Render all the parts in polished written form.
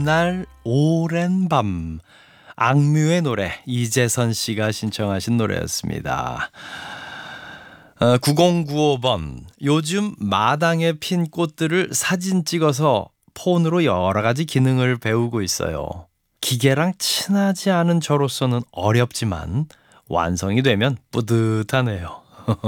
날 오랜 밤 악뮤의 노래 이재선 씨가 신청하신 노래였습니다. 9095번 요즘 마당에 핀 꽃들을 사진 찍어서 폰으로 여러 가지 기능을 배우고 있어요. 기계랑 친하지 않은 저로서는 어렵지만 완성이 되면 뿌듯하네요.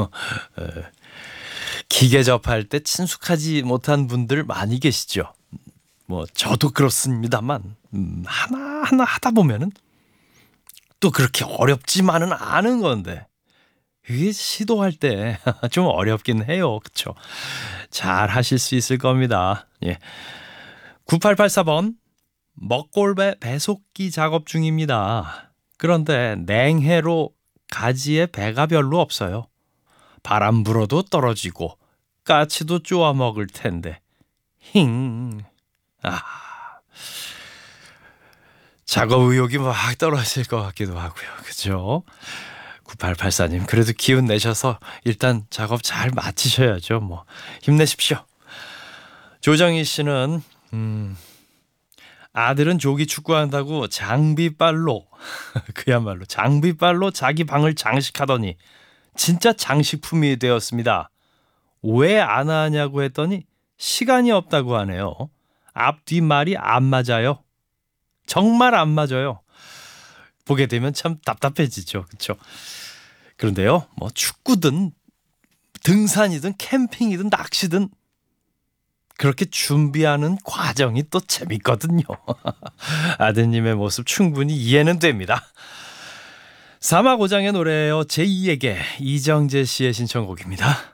기계 접할 때 친숙하지 못한 분들 많이 계시죠. 뭐 저도 그렇습니다만 하나하나 하다 보면은 또 그렇게 어렵지만은 않은 건데 이게 시도할 때 좀 어렵긴 해요. 그렇죠? 잘 하실 수 있을 겁니다. 예. 9884번 먹골배 배속기 작업 중입니다. 그런데 냉해로 가지에 배가 별로 없어요. 바람 불어도 떨어지고 까치도 쪼아 먹을 텐데 힝. 작업 의욕이 막 떨어질 것 같기도 하고요. 그죠? 9884님 그래도 기운 내셔서 일단 작업 잘 마치셔야죠. 뭐 힘내십시오. 조정희 씨는 아들은 조기 축구한다고 장비빨로 그야말로 장비빨로 자기 방을 장식하더니 진짜 장식품이 되었습니다. 왜 안 하냐고 했더니 시간이 없다고 하네요. 앞 뒷말이 안 맞아요. 정말 안 맞아요. 보게 되면 참 답답해지죠. 그렇죠? 그런데요. 뭐 축구든 등산이든 캠핑이든 낚시든 그렇게 준비하는 과정이 또 재밌거든요. 아드님의 모습 충분히 이해는 됩니다. 사마고장의 노래예요. 제2에게 이정재 씨의 신청곡입니다.